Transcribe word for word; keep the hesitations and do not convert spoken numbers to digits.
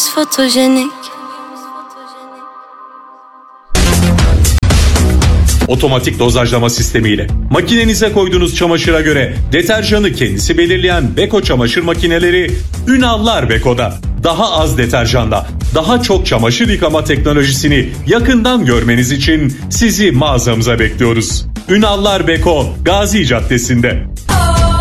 hangimiz fotojenik? Otomatik dozajlama sistemiyle makinenize koyduğunuz çamaşıra göre deterjanı kendisi belirleyen Beko çamaşır makineleri Ünallar Beko'da. Daha az deterjanla daha çok çamaşır yıkama teknolojisini yakından görmeniz için sizi mağazamıza bekliyoruz. Ünallar Beko, Gazi Caddesi'nde.